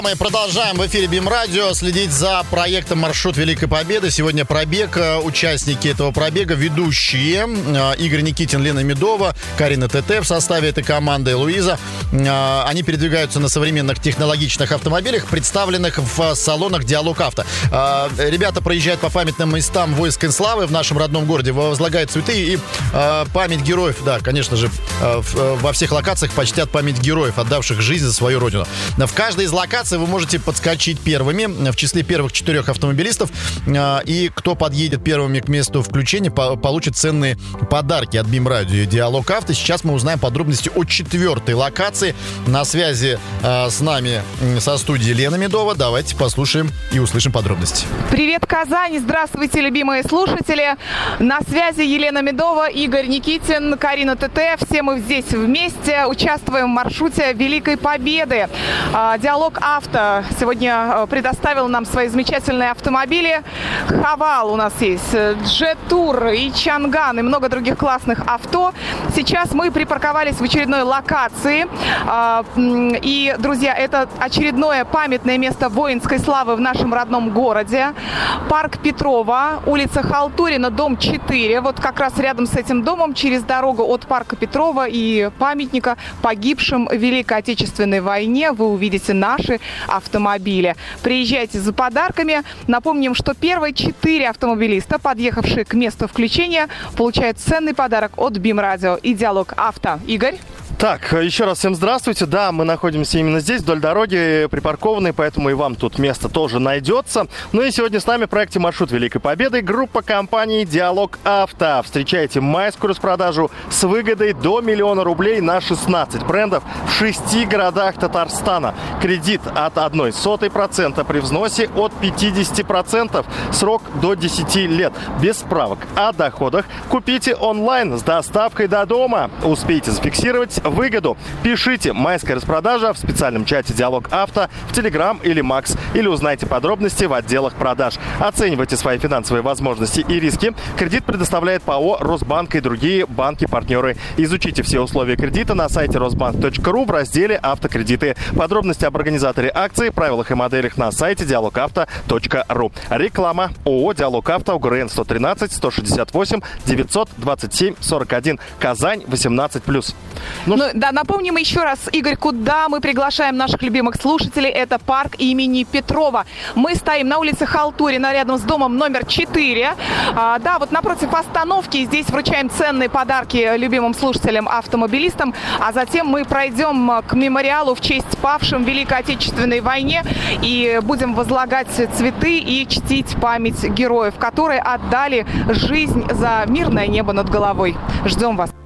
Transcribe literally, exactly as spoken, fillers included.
Мы продолжаем в эфире БИМ-радио следить за проектом «Маршрут Великой Победы». Сегодня пробег. Участники этого пробега, ведущие Игорь Никитин, Лена Медова, Карина ТТ в составе этой команды, Луиза. Они передвигаются на современных технологичных автомобилях, представленных в салонах «Диалог Авто». Ребята проезжают по памятным местам воинской славы в нашем родном городе, возлагают цветы и память героев, да, конечно же, во всех локациях почтят память героев, отдавших жизнь за свою родину. В каждой из локаций вы можете подскочить первыми в числе первых четырех автомобилистов. И кто подъедет первыми к месту включения, получит ценные подарки от БИМ-радио и Диалог Авто. Сейчас мы узнаем подробности о четвертой локации. На связи с нами со студии Лена Медова. Давайте послушаем и услышим подробности. Привет, Казань! Здравствуйте, любимые слушатели! На связи Елена Медова, Игорь Никитин, Карина ТТ. Все мы здесь вместе участвуем в маршруте Великой Победы. Диалог Авто сегодня предоставил нам свои замечательные автомобили. Хавал у нас есть, Джет-Тур и Чанган и много других классных авто. Сейчас мы припарковались в очередной локации. И, друзья, это очередное памятное место воинской славы в нашем родном городе. Парк Петрова, улица Халтурина, дом четыре. Вот как раз рядом с этим домом, через дорогу от парка Петрова и памятника погибшим в Великой Отечественной войне, вы увидите наши автомобиля. Приезжайте за подарками. Напомним, что первые четыре автомобилиста, подъехавшие к месту включения, получают ценный подарок от БИМ-радио и Диалог Авто. Игорь? Так, еще раз всем здравствуйте. Да, мы находимся именно здесь, вдоль дороги, припаркованные, поэтому и вам тут место тоже найдется. Ну и сегодня с нами в проекте «Маршрут Великой Победы» группа компаний «Диалог Авто». Встречайте майскую распродажу с выгодой до миллиона рублей на шестнадцать брендов в шести городах Татарстана. Кредит от одной сотой процента при взносе от пятидесяти процентов. Срок до десяти лет. Без справок о доходах. Купите онлайн с доставкой до дома. Успейте зафиксировать выгоду. Пишите «Майская распродажа» в специальном чате «Диалог Авто» в Telegram или Макс, или узнайте подробности в отделах продаж. Оценивайте свои финансовые возможности и риски. Кредит предоставляет ПАО «Росбанк» и другие банки-партнеры. Изучите все условия кредита на сайте росбанк точка ру в разделе «Автокредиты». Подробности об организаторе акции, правилах и моделях на сайте диалог авто точка ру. Реклама. ООО «Диалог Авто», УГРН сто тринадцать сто шестьдесят восемь девятьсот двадцать семь сорок один. Казань, восемнадцать плюс. Ну, ну, да, напомним еще раз, Игорь, куда мы приглашаем наших любимых слушателей. Это парк имени Петрова. Мы стоим на улице Халтурина, рядом с домом номер четыре. А, да, вот напротив остановки. Здесь вручаем ценные подарки любимым слушателям, автомобилистам. А затем мы пройдем к мемориалу в честь павшим в Великой Отечественной войне и будем возлагать цветы и чтить память героев, которые отдали жизнь за мирное небо над головой. Ждем вас.